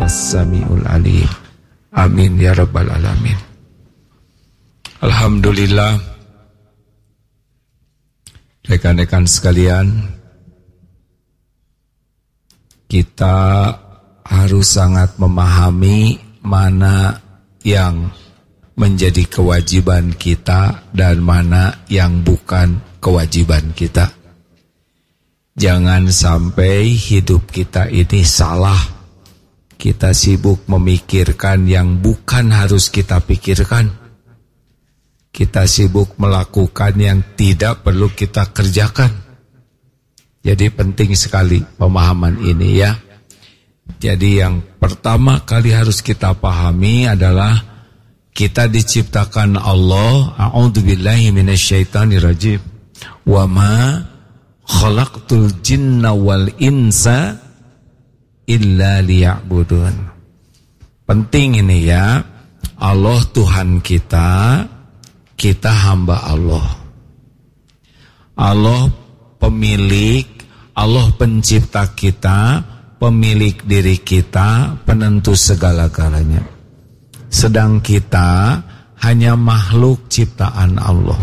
antas samiul alim. Amin ya rabbal alamin. Alhamdulillah, rekan-rekan sekalian, kita harus sangat memahami mana yang menjadi kewajiban kita dan mana yang bukan kewajiban kita. Jangan sampai hidup kita ini salah. Kita sibuk memikirkan yang bukan harus kita pikirkan. Kita sibuk melakukan yang tidak perlu kita kerjakan. Jadi penting sekali pemahaman ini ya. Jadi yang pertama kali harus kita pahami adalah kita diciptakan Allah. A'udzubillahi minasyaitonirrajim. Wa ma khalaqtul jinna wal insa illa liya'budun. Penting ini ya. Allah Tuhan kita, kita hamba Allah. Allah pemilik, Allah pencipta kita, pemilik diri kita, penentu segala-galanya. Sedang kita hanya makhluk ciptaan Allah.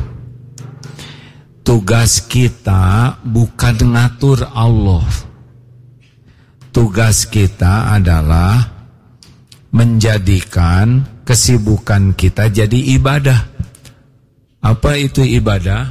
Tugas kita bukan ngatur Allah. Tugas kita adalah menjadikan kesibukan kita jadi ibadah. Apa itu ibadah?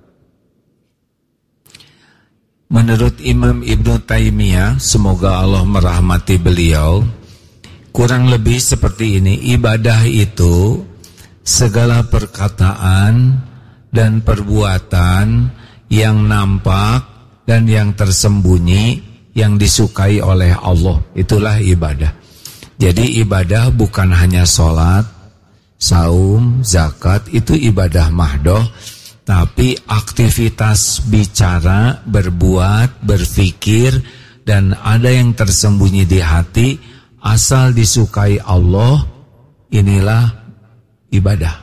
Menurut Imam Ibnu Taimiyah, semoga Allah merahmati beliau, kurang lebih seperti ini. Ibadah itu segala perkataan dan perbuatan yang nampak dan yang tersembunyi yang disukai oleh Allah. Itulah ibadah. Jadi ibadah bukan hanya sholat, saum, zakat, itu ibadah mahdoh. Tapi aktivitas bicara, berbuat, berpikir, dan ada yang tersembunyi di hati, asal disukai Allah, inilah ibadah.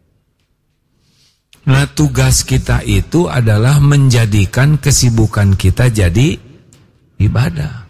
Nah, tugas kita itu adalah menjadikan kesibukan kita jadi ibadah.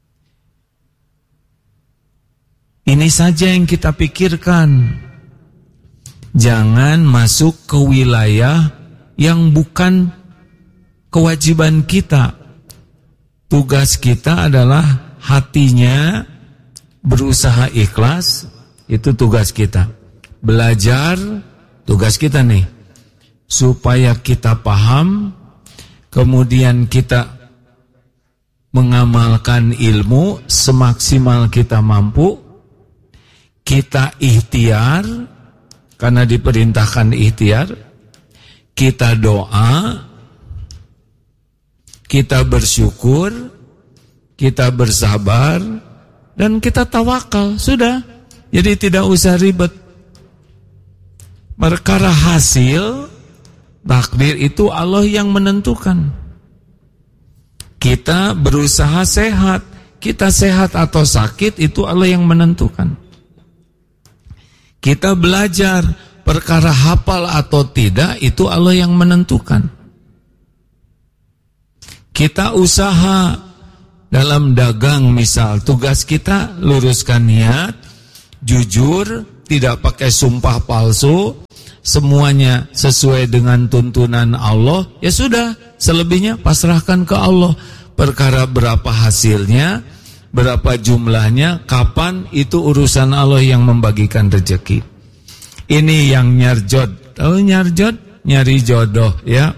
Ini saja yang kita pikirkan. Jangan masuk ke wilayah yang bukan kewajiban kita. Tugas kita adalah hatinya berusaha ikhlas, itu tugas kita. Belajar, tugas kita nih, supaya kita paham, kemudian kita mengamalkan ilmu semaksimal kita mampu. Kita ikhtiar, karena diperintahkan ikhtiar. Kita doa, kita bersyukur, kita bersabar, dan kita tawakal. Sudah, jadi tidak usah ribet. Perkara hasil, takdir itu Allah yang menentukan. Kita berusaha sehat, kita sehat atau sakit itu Allah yang menentukan. Kita belajar, perkara hafal atau tidak itu Allah yang menentukan. Kita usaha dalam dagang misal, tugas kita luruskan niat, jujur, tidak pakai sumpah palsu, semuanya sesuai dengan tuntunan Allah. Ya sudah, selebihnya pasrahkan ke Allah. Perkara berapa hasilnya, berapa jumlahnya, kapan, itu urusan Allah yang membagikan rezeki. Ini yang nyarjot. Tahu nyarjot? Nyari jodoh ya.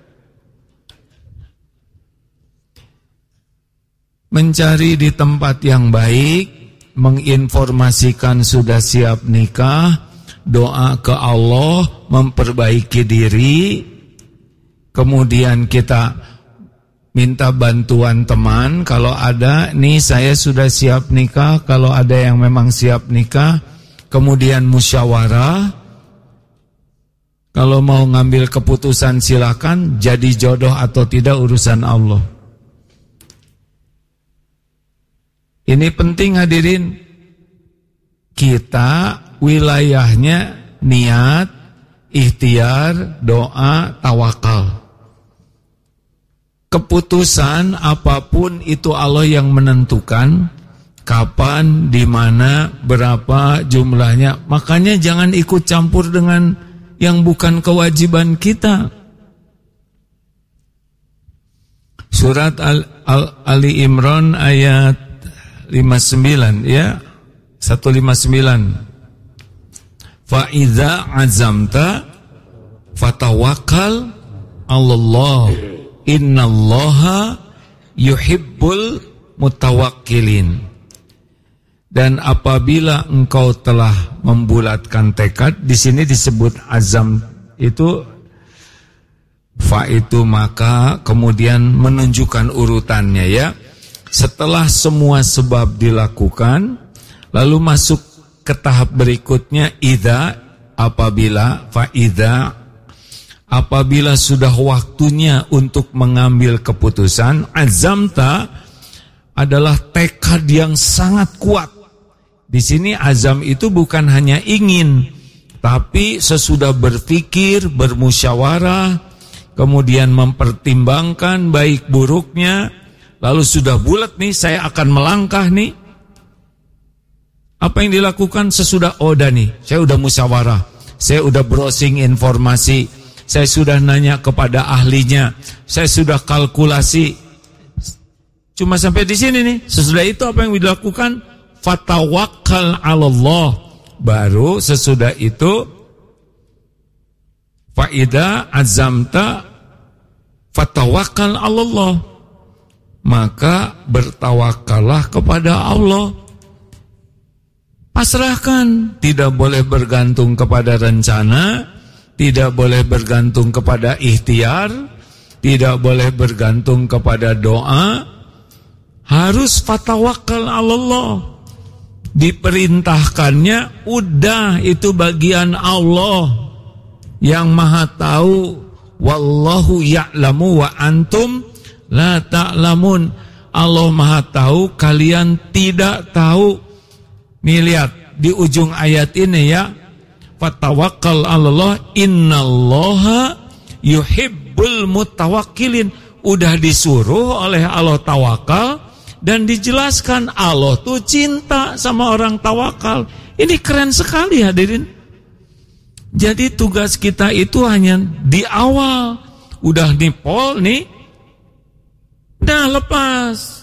Mencari di tempat yang baik, menginformasikan sudah siap nikah, doa ke Allah, memperbaiki diri, kemudian kita minta bantuan teman, kalau ada, nih saya sudah siap nikah, kalau ada yang memang siap nikah, kemudian musyawarah, kalau mau ngambil keputusan silakan, jadi jodoh atau tidak urusan Allah. Ini penting hadirin, kita wilayahnya niat, ikhtiar, doa, tawakal. Keputusan apapun itu Allah yang menentukan. kapan, di mana, berapa jumlahnya. Makanya jangan ikut campur dengan yang bukan kewajiban kita. Surat Ali Imran ayat 59 ya, 159. Fa idza azamta fatawakkal 'alallah innallaha yuhibbul mutawakkilin. Dan apabila engkau telah membulatkan tekad, di sini disebut azam itu fa itu maka, kemudian menunjukkan urutannya ya. Setelah semua sebab dilakukan, lalu masuk ke tahap berikutnya idza, apabila, fa idza, apabila sudah waktunya untuk mengambil keputusan. Azamta adalah tekad yang sangat kuat. Di sini azam itu bukan hanya ingin, tapi sesudah berpikir, bermusyawarah, kemudian mempertimbangkan baik buruknya, lalu sudah bulat nih, saya akan melangkah nih. Apa yang dilakukan sesudah nih, saya udah musyawarah, saya udah browsing informasi, saya sudah nanya kepada ahlinya, saya sudah kalkulasi. Cuma sampai di sini nih. Sesudah itu apa yang dilakukan? Fatawakkal 'alallah. Baru sesudah itu fa idza azamta fatawakkal 'alallah. Maka bertawakallah kepada Allah. Pasrahkan, tidak boleh bergantung kepada rencana, tidak boleh bergantung kepada ikhtiar, tidak boleh bergantung kepada doa. Harus fatawakkal 'alallah. Diperintahkannya, udah itu bagian Allah yang maha tahu. Wallahu ya'lamu wa antum la ta'lamun. Allah maha tahu, kalian tidak tahu. Nih lihat di ujung ayat ini ya, fatawakkal 'alallah innallaha yuhibbul mutawakkilin. Udah disuruh oleh Allah tawakal, dan dijelaskan Allah tuh cinta sama orang tawakal. Ini keren sekali hadirin. Jadi tugas kita itu hanya di awal. Udah nipol nih, dah lepas.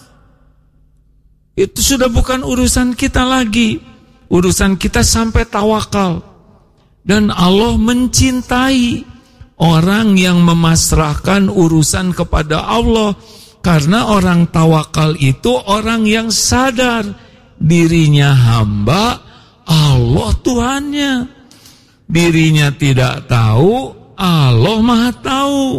Itu sudah bukan urusan kita lagi. Urusan kita sampai tawakal. Dan Allah mencintai orang yang memasrahkan urusan kepada Allah. Karena orang tawakal itu orang yang sadar dirinya hamba, Allah Tuhannya. Dirinya tidak tahu, Allah Maha tahu.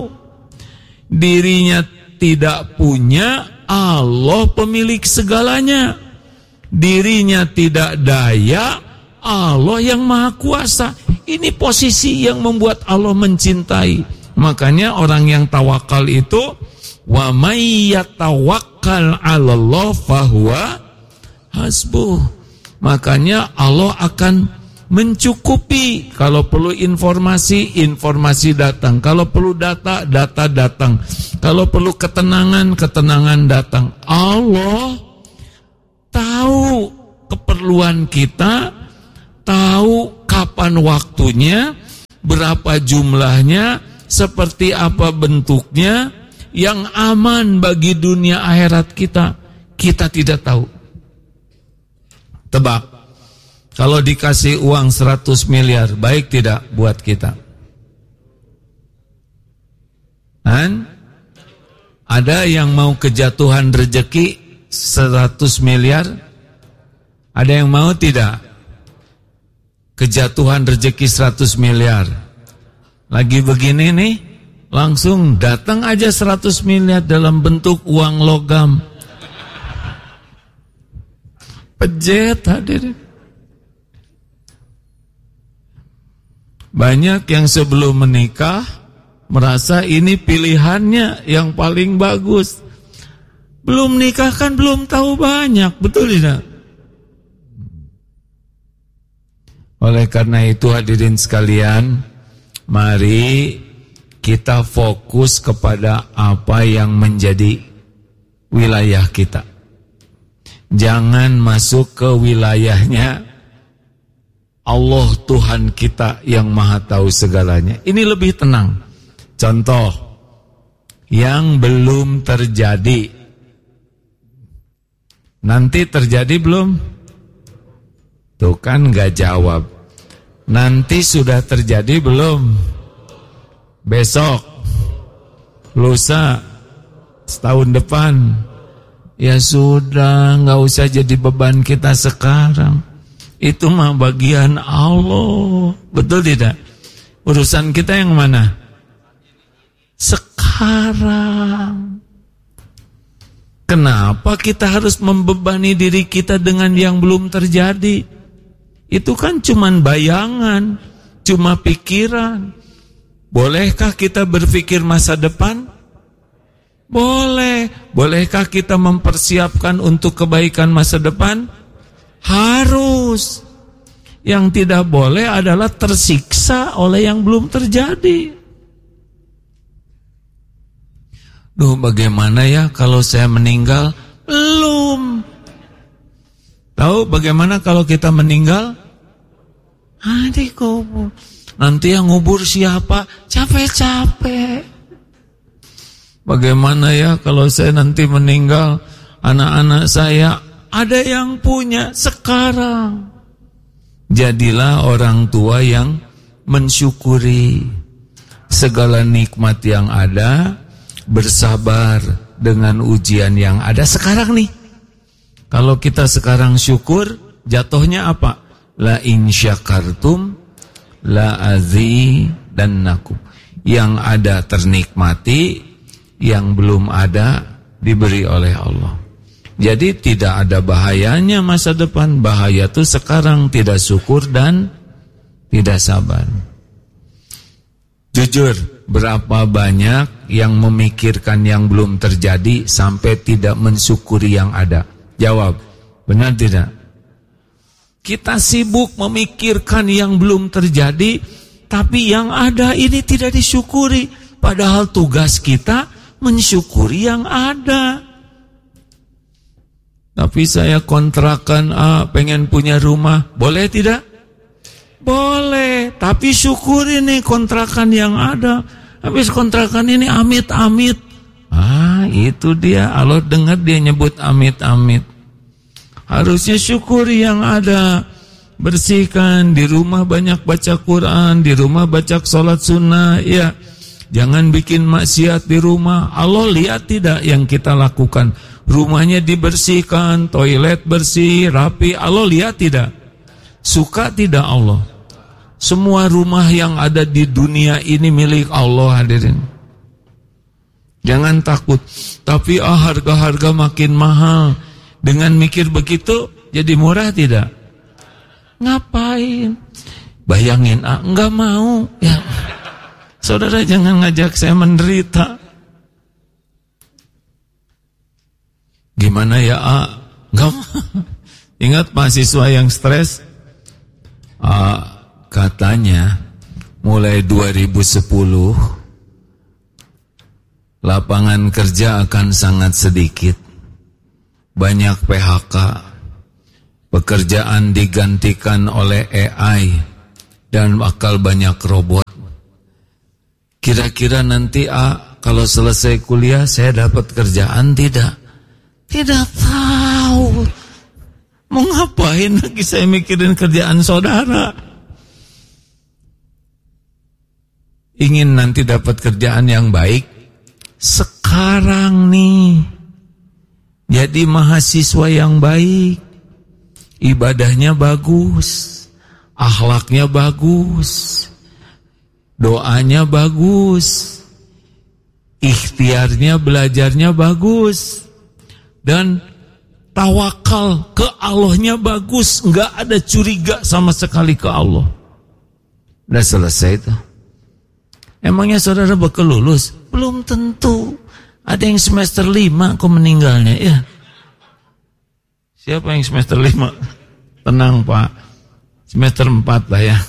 Dirinya tidak punya, Allah pemilik segalanya. Dirinya tidak daya, Allah yang Maha Kuasa. Ini posisi yang membuat Allah mencintai. Makanya orang yang tawakal itu, wa may yatawakkal 'alallah fahuwa hasbuh. Makanya Allah akan mencukupi. Kalau perlu informasi, informasi datang. Kalau perlu data, data datang. Kalau perlu ketenangan, ketenangan datang. Allah tahu keperluan kita, tahu kapan waktunya, berapa jumlahnya, seperti apa bentuknya, yang aman bagi dunia akhirat kita. Kita tidak tahu. Tebak, kalau dikasih uang 100 miliar, baik tidak buat kita? Dan ada yang mau kejatuhan rezeki 100 miliar? Ada yang mau tidak? Kejatuhan rezeki 100 miliar. Lagi begini nih, langsung datang aja 100 miliar dalam bentuk uang logam. Pejet hadirin. Banyak yang sebelum menikah merasa ini pilihannya yang paling bagus. Belum nikah kan belum tahu banyak, betul tidak? Oleh karena itu hadirin sekalian, mari kita fokus kepada apa yang menjadi wilayah kita. Jangan masuk ke wilayahnya Allah Tuhan kita yang maha tahu segalanya. Ini lebih tenang. Contoh yang belum terjadi. Nanti terjadi belum? Tuh kan gak jawab. Nanti sudah terjadi belum? Besok, lusa, setahun depan. Ya sudah, gak usah jadi beban kita sekarang. Itu mah bagian Allah. Betul tidak? Urusan kita yang mana? Sekarang. Kenapa kita harus membebani diri kita dengan yang belum terjadi? Itu kan cuman bayangan, cuma pikiran. Bolehkah kita berpikir masa depan? Boleh. Bolehkah kita mempersiapkan untuk kebaikan masa depan? Harus. Yang tidak boleh adalah tersiksa oleh yang belum terjadi. Duh, bagaimana ya kalau saya meninggal? Belum. Tahu bagaimana kalau kita meninggal? Dikubur. Nanti yang ngubur siapa? Capek-capek. Bagaimana ya kalau saya nanti meninggal, anak-anak saya ada yang punya sekarang. Jadilah orang tua yang mensyukuri segala nikmat yang ada, bersabar dengan ujian yang ada sekarang nih. Kalau kita sekarang syukur, jatuhnya apa? La in syakartum la azidannakum. Yang ada ternikmati, yang belum ada diberi oleh Allah. Jadi tidak ada bahayanya masa depan. Bahaya itu sekarang tidak syukur dan tidak sabar. Jujur, berapa banyak yang memikirkan yang belum terjadi sampai tidak mensyukuri yang ada? Jawab, benar tidak? Kita sibuk memikirkan yang belum terjadi, tapi yang ada ini tidak disyukuri. Padahal tugas kita mensyukuri yang ada. Tapi saya kontrakan pengen punya rumah, boleh tidak? Boleh, tapi syukuri nih kontrakan yang ada. Habis kontrakan ini amit-amit. Itu dia, Allah dengar dia nyebut amit-amit. Harusnya syukuri yang ada. Bersihkan, di rumah banyak baca Quran, di rumah baca sholat sunnah, ya. Jangan bikin maksiat di rumah. Allah lihat tidak yang kita lakukan? Rumahnya dibersihkan, toilet bersih, rapi. Allah lihat tidak? Suka tidak Allah? Semua rumah yang ada di dunia ini milik Allah, hadirin. Jangan takut. Tapi harga-harga makin mahal. Dengan mikir begitu, jadi murah tidak? Ngapain? Bayangin, enggak mau. Ya, saudara jangan ngajak saya menderita. Gimana ya, enggak mau. Ingat mahasiswa yang stres? Katanya mulai 2010 lapangan kerja akan sangat sedikit. Banyak PHK. Pekerjaan digantikan oleh AI dan bakal banyak robot. Kira-kira nanti kalau selesai kuliah saya dapat kerjaan tidak? Tidak tahu. Mau ngapain lagi saya mikirin kerjaan saudara? Ingin nanti dapat kerjaan yang baik sekarang nih. Jadi mahasiswa yang baik, ibadahnya bagus, akhlaknya bagus, doanya bagus, ikhtiarnya belajarnya bagus, dan tawakal ke Allahnya bagus, enggak ada curiga sama sekali ke Allah. Udah selesai itu. Emangnya saudara bakal lulus? Belum tentu. Ada yang semester 5 kok meninggalnya ya. Siapa yang semester 5? Tenang Pak, semester 4 lah ya.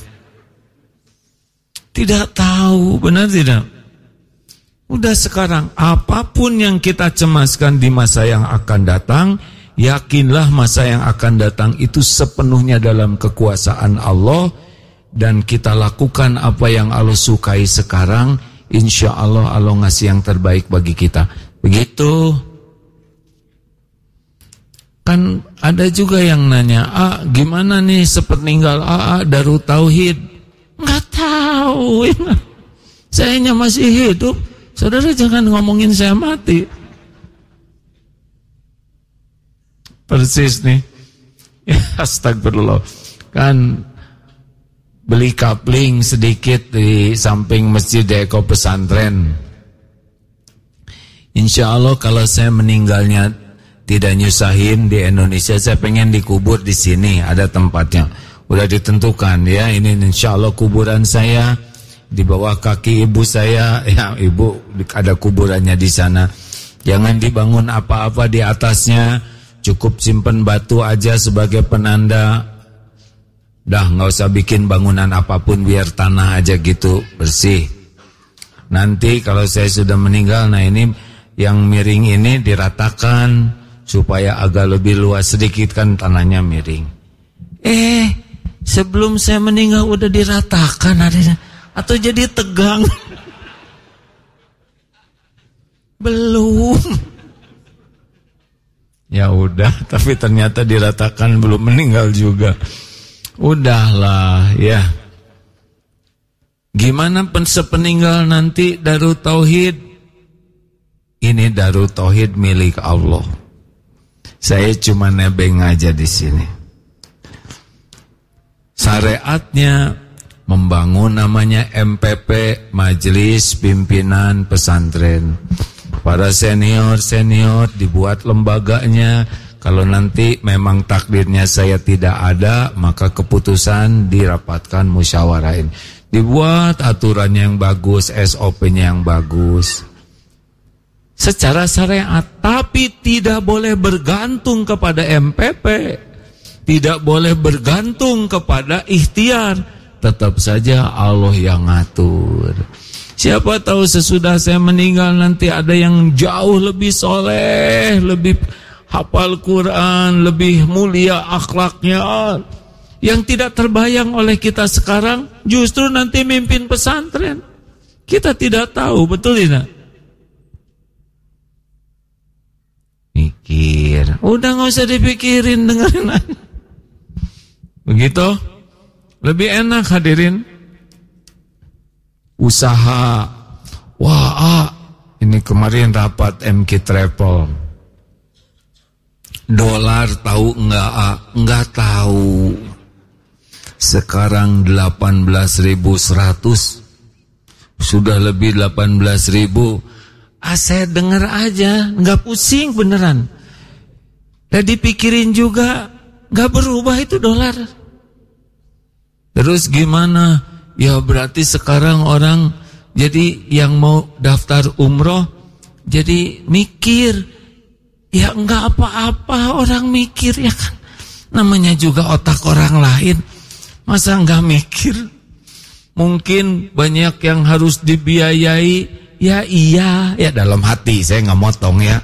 Tidak tahu, benar tidak? Udah sekarang, apapun yang kita cemaskan di masa yang akan datang, yakinlah masa yang akan datang itu sepenuhnya dalam kekuasaan Allah, dan kita lakukan apa yang Allah sukai sekarang, insya Allah Allah ngasih yang terbaik bagi kita. Begitu. Kan ada juga yang nanya, gimana nih sepeninggal Darut Tauhid? Nggak tahu. Sayanya masih hidup. Saudara jangan ngomongin saya mati. Persis nih. Astagfirullah. Kan beli kapling sedikit di samping Masjid Eko Pesantren. Insya Allah kalau saya meninggalnya tidak nyusahin di Indonesia, saya pengen dikubur di sini, ada tempatnya. Udah ditentukan ya, ini insya Allah kuburan saya di bawah kaki ibu saya, ya ibu ada kuburannya di sana. Jangan dibangun apa-apa di atasnya, cukup simpen batu aja sebagai penanda. Dah nggak usah bikin bangunan apapun, biar tanah aja gitu bersih. Nanti kalau saya sudah meninggal, nah ini yang miring ini diratakan supaya agak lebih luas sedikit, kan tanahnya miring. Sebelum saya meninggal udah diratakan adanya. Atau jadi tegang? Belum. Ya udah, tapi ternyata diratakan belum meninggal juga. Udahlah ya. Gimana sepeninggal nanti Darut Tauhid? Ini Darut Tauhid milik Allah. Saya cuma nebeng aja di sini. Syariatnya membangun namanya MPP, Majelis Pimpinan Pesantren. Para senior dibuat lembaganya. Kalau nanti memang takdirnya saya tidak ada, maka keputusan dirapatkan musyawarahin. Dibuat aturan yang bagus, SOP-nya yang bagus. Secara syariat, tapi tidak boleh bergantung kepada MPP. Tidak boleh bergantung kepada ikhtiar. Tetap saja Allah yang ngatur. Siapa tahu sesudah saya meninggal nanti ada yang jauh lebih soleh, lebih hafal Quran, lebih mulia akhlaknya, yang tidak terbayang oleh kita sekarang, justru nanti mimpin pesantren. Kita tidak tahu, betul tidak? Mikir, udah gak usah dipikirin, dengerin aja. Begitu, lebih enak hadirin. Usaha, ini kemarin rapat MK Travel. Dolar tahu enggak tahu. Sekarang 18.100. Sudah lebih 18.000. Saya dengar aja, enggak pusing beneran. Dan dipikirin juga, enggak berubah itu dolar. Terus gimana? Ya berarti sekarang orang jadi yang mau daftar umroh jadi mikir. Ya enggak apa-apa orang mikir, ya kan. Namanya juga otak orang lain. Masa enggak mikir? Mungkin banyak yang harus dibiayai. Ya iya, ya dalam hati saya enggak motong ya.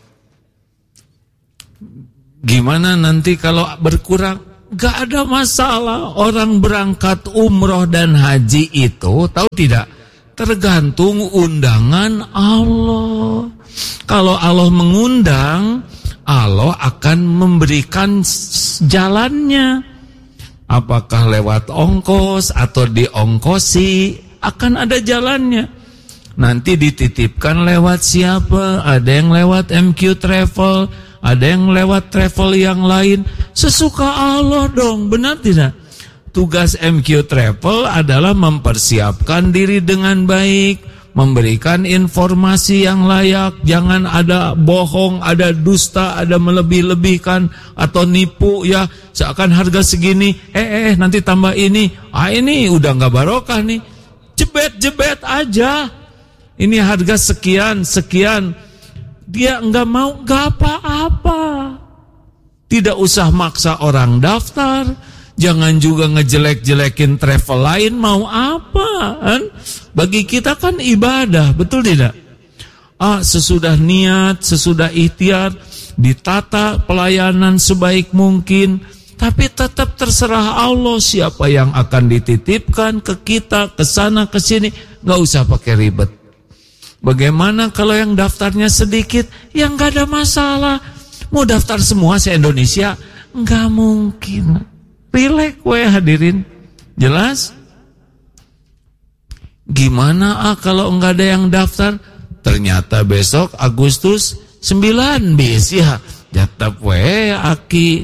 Gimana nanti kalau berkurang? Gak ada masalah. Orang berangkat umroh dan haji itu, tahu tidak? Tergantung undangan Allah. Kalau Allah mengundang, Allah akan memberikan jalannya. Apakah lewat ongkos atau diongkosi, akan ada jalannya. Nanti dititipkan lewat siapa? Ada yang lewat MQ Travel, ada yang lewat travel yang lain. Sesuka Allah dong, benar tidak? Tugas MQ Travel adalah mempersiapkan diri dengan baik, memberikan informasi yang layak. Jangan ada bohong, ada dusta, ada melebih-lebihkan atau nipu ya. Seakan harga segini, nanti tambah ini. Ini udah gak barokah nih. Jebet-jebet aja. Ini harga sekian. Dia enggak mau, enggak apa-apa. Tidak usah maksa orang daftar. Jangan juga ngejelek-jelekin travel lain, mau apa kan? Bagi kita kan ibadah, betul tidak? Sesudah niat, sesudah ikhtiar, ditata pelayanan sebaik mungkin, tapi tetap terserah Allah siapa yang akan dititipkan ke kita, ke sana, ke sini. Gak usah pakai ribet. Bagaimana kalau yang daftarnya sedikit? Ya gak ada masalah. Mau daftar semua se-Indonesia? Gak mungkin. Rileks we hadirin. Jelas? Gimana kalau gak ada yang daftar? Ternyata besok Agustus 9 bis ya. Jatap we aki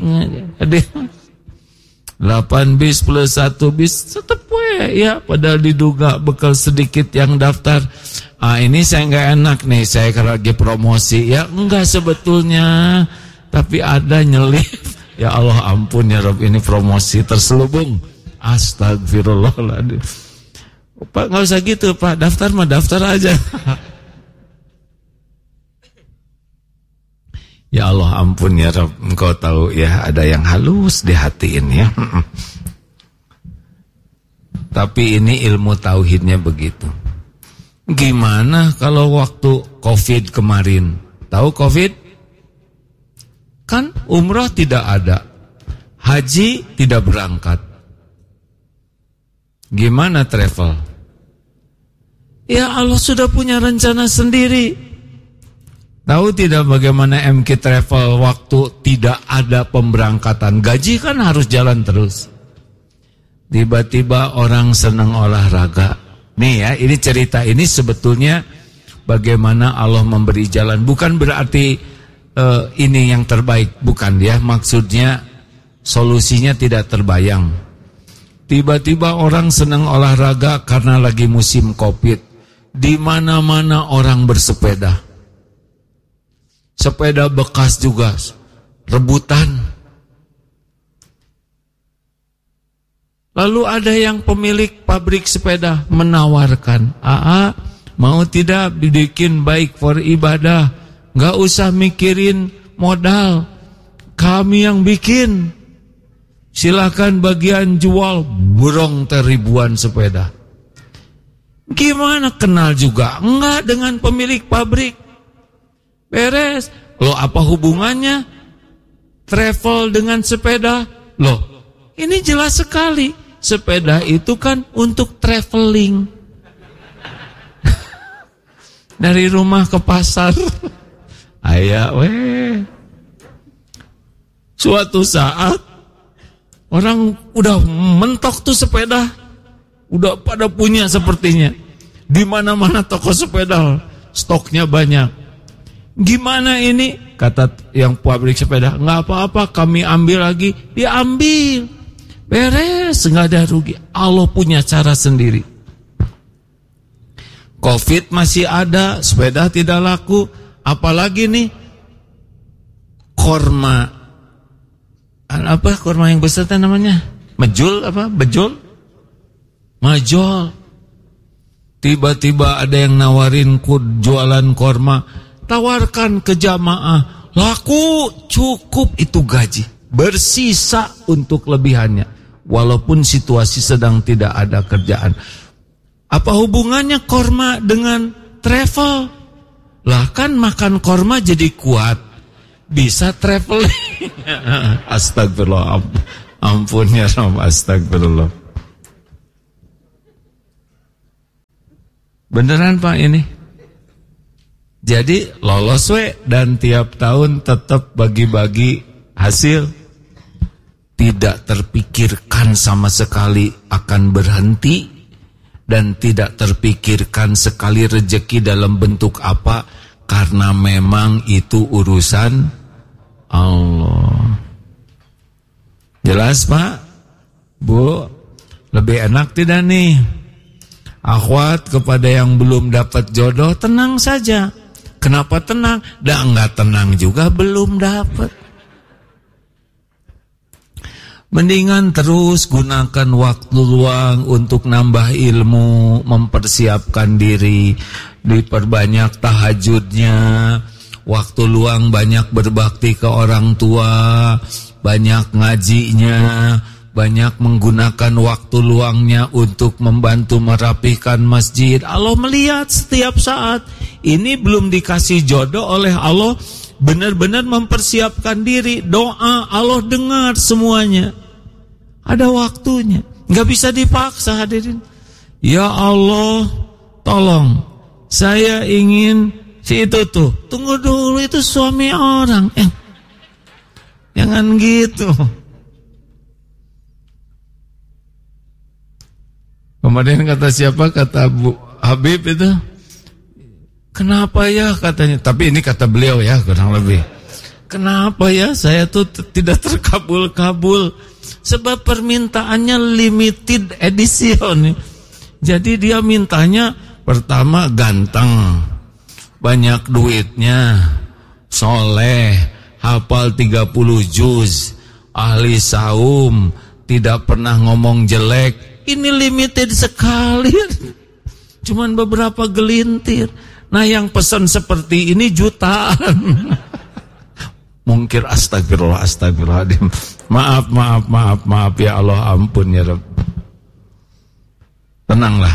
8 bis plus 1 bis tetap we ya, padahal diduga bekal sedikit yang daftar. Ini saya nggak enak nih, saya lagi promosi ya. Enggak sebetulnya, tapi ada nyelip. Ya Allah ampun ya Rob, ini promosi terselubung. Astagfirullahaladzim. Pak nggak usah gitu Pak, daftar mah daftar aja. Ya Allah ampun ya Rabb, engkau tahu ya ada yang halus di hati ini ya. Tapi ini ilmu tauhidnya begitu. Gimana kalau waktu COVID kemarin? Tahu COVID? Kan umrah tidak ada, haji tidak berangkat. Gimana travel? Ya Allah sudah punya rencana sendiri. Tahu tidak bagaimana MK Travel waktu tidak ada pemberangkatan? Gaji kan harus jalan terus. Tiba-tiba orang senang olahraga. Nih ya, ini cerita ini sebetulnya bagaimana Allah memberi jalan. Bukan berarti ini yang terbaik, bukan ya. Maksudnya solusinya tidak terbayang. Tiba-tiba orang senang olahraga karena lagi musim COVID. Di mana-mana orang bersepeda. Sepeda bekas juga rebutan. Lalu ada yang pemilik pabrik sepeda menawarkan, mau tidak bikin bike for ibadah, gak usah mikirin modal, kami yang bikin. Silakan bagian jual, burong ribuan sepeda. Gimana kenal juga? Enggak dengan pemilik pabrik. Beres. Loh apa hubungannya travel dengan sepeda? Loh ini jelas sekali. Sepeda itu kan untuk traveling. Dari rumah ke pasar. Aya weh. Suatu saat orang udah mentok tuh sepeda. Udah pada punya sepertinya. Di mana-mana toko sepeda stoknya banyak. Gimana ini? Kata yang pabrik sepeda, nggak apa-apa, kami ambil lagi. Diambil, beres, nggak ada rugi. Allah punya cara sendiri. COVID masih ada, sepeda tidak laku, apalagi nih korma. Apa korma yang besar namanya? Mejul apa? Bejol? Majol. Tiba-tiba ada yang nawarin jualan korma. Tawarkan ke jamaah, laku cukup itu gaji, bersisa untuk lebihannya, walaupun situasi sedang tidak ada kerjaan. Apa hubungannya korma dengan travel? Lah kan makan korma jadi kuat, bisa traveling. Astagfirullah, ampun ya Rabb, astagfirullah. Beneran Pak ini? Jadi lolos we dan tiap tahun tetap bagi-bagi hasil. Tidak terpikirkan sama sekali akan berhenti. Dan tidak terpikirkan sekali rezeki dalam bentuk apa. Karena memang itu urusan Allah. Jelas Pak? Bu, lebih enak tidak nih? Akhwat kepada yang belum dapat jodoh, tenang saja. Kenapa tenang? Dah enggak tenang juga belum dapat. Mendingan terus gunakan waktu luang untuk nambah ilmu, mempersiapkan diri, diperbanyak tahajudnya, waktu luang banyak berbakti ke orang tua, banyak ngajinya, banyak menggunakan waktu luangnya untuk membantu merapihkan masjid. Allah melihat setiap saat. Ini belum dikasih jodoh oleh Allah, benar-benar mempersiapkan diri, doa, Allah dengar semuanya. Ada waktunya, nggak bisa dipaksa hadirin. Ya Allah, tolong, saya ingin si itu tuh. Tunggu dulu, itu suami orang. Jangan gitu. Kemarin kata siapa? Kata Bu Habib itu. Kenapa ya katanya? Tapi ini kata beliau ya, kurang lebih. Kenapa ya saya tuh tidak terkabul-kabul? Sebab permintaannya limited edition. Jadi dia mintanya pertama ganteng, banyak duitnya, soleh, hafal 30 juz, ahli saum, tidak pernah ngomong jelek. Ini limited sekali. Cuman beberapa gelintir. Nah yang pesan seperti ini jutaan. Mungkir astagfirullahaladzim. Maaf ya Allah, ampun ya Rabb. Tenanglah.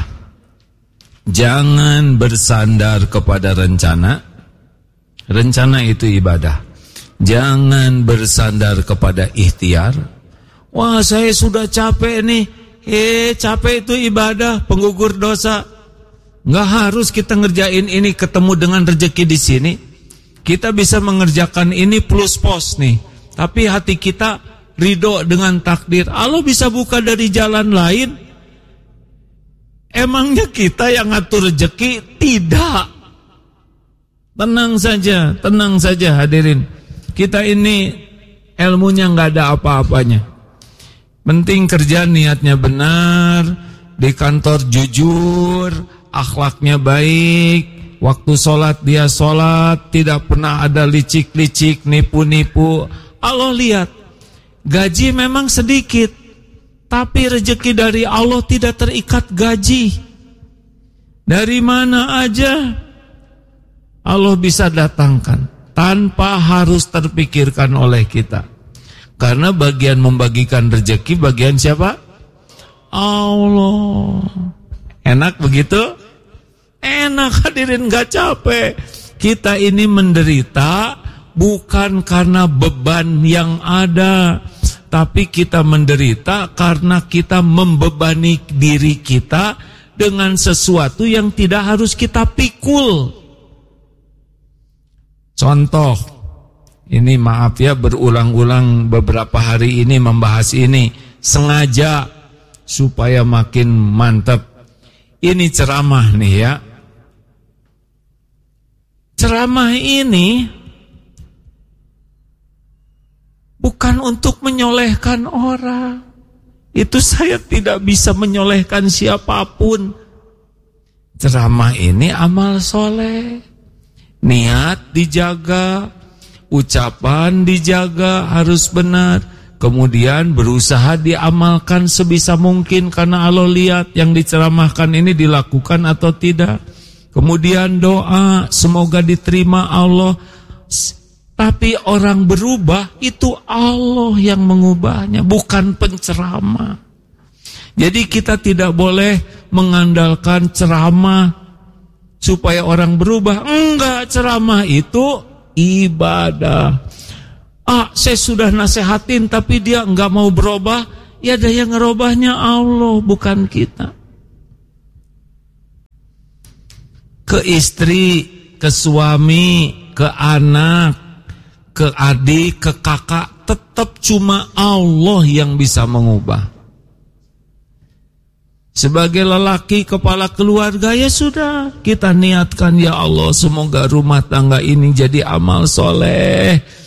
Jangan bersandar kepada rencana. Rencana itu ibadah. Jangan bersandar kepada ikhtiar. Wah, saya sudah capek nih. Capek itu ibadah, penggugur dosa. Nggak harus kita ngerjain ini ketemu dengan rezeki di sini. Kita bisa mengerjakan ini plus pos nih. Tapi hati kita ridho dengan takdir. Allah bisa buka dari jalan lain. Emangnya kita yang ngatur rezeki? Tidak. Tenang saja hadirin. Kita ini ilmunya nggak ada apa-apanya. Penting kerja niatnya benar, di kantor jujur, akhlaknya baik, waktu sholat dia sholat, tidak pernah ada licik-licik, nipu-nipu. Allah lihat, gaji memang sedikit, tapi rezeki dari Allah tidak terikat gaji. Dari mana aja Allah bisa datangkan, tanpa harus terpikirkan oleh kita. Karena bagian membagikan rezeki bagian siapa? Allah. Enak begitu? Enak hadirin, gak capek. Kita ini menderita bukan karena beban yang ada, tapi kita menderita karena kita membebani diri kita dengan sesuatu yang tidak harus kita pikul. Contoh, ini maaf ya berulang-ulang beberapa hari ini membahas ini, sengaja supaya makin mantap. Ini ceramah nih ya. Ceramah ini bukan untuk menyolehkan orang. Itu saya tidak bisa menyolehkan siapapun. Ceramah ini amal soleh. Niat dijaga, ucapan dijaga harus benar. Kemudian berusaha diamalkan sebisa mungkin karena Allah lihat yang diceramahkan ini dilakukan atau tidak. Kemudian doa semoga diterima Allah. Tapi orang berubah itu Allah yang mengubahnya, bukan penceramah. Jadi kita tidak boleh mengandalkan ceramah supaya orang berubah. Enggak, ceramah itu ibadah. Saya sudah nasehatin tapi dia enggak mau berubah. Ya ada yang ngerubahnya Allah, bukan kita. Ke istri, ke suami, ke anak, ke adik, ke kakak, tetap cuma Allah yang bisa mengubah. Sebagai lelaki kepala keluarga, ya sudah, kita niatkan ya Allah semoga rumah tangga ini jadi amal soleh.